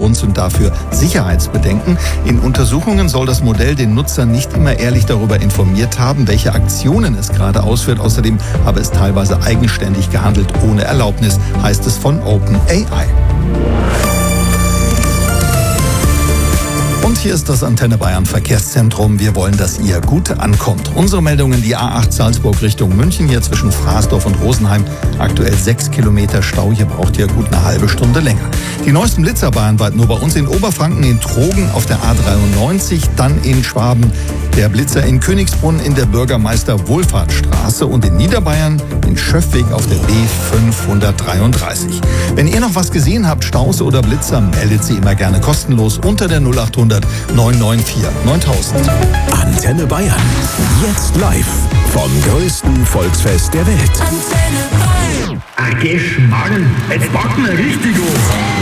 Grund sind dafür Sicherheitsbedenken. In Untersuchungen soll das Modell den Nutzer nicht immer ehrlich darüber informiert haben, welche Aktionen es gerade ausführt. Außerdem habe es teilweise eigenständig gehandelt, ohne Erlaubnis, heißt es von OpenAI. Und hier ist das Antenne Bayern Verkehrszentrum. Wir wollen, dass ihr gut ankommt. Unsere Meldungen: die A8 Salzburg Richtung München, hier zwischen Fraßdorf und Rosenheim. Aktuell 6 Kilometer Stau, hier braucht ihr gut eine halbe Stunde länger. Die neuesten Blitzer bayernweit nur bei uns in Oberfranken, in Trogen auf der A93, dann in Schwaben der Blitzer in Königsbrunn in der Bürgermeister-Wohlfahrtsstraße und in Niederbayern in Schöffwig auf der B533. Wenn ihr noch was gesehen habt, Staus oder Blitzer, meldet sie immer gerne kostenlos unter der 0800 994 9000. Antenne Bayern. Jetzt live vom größten Volksfest der Welt. Antenne Bayern. Ach, geh Schmarrn, jetzt packen wir richtig auf.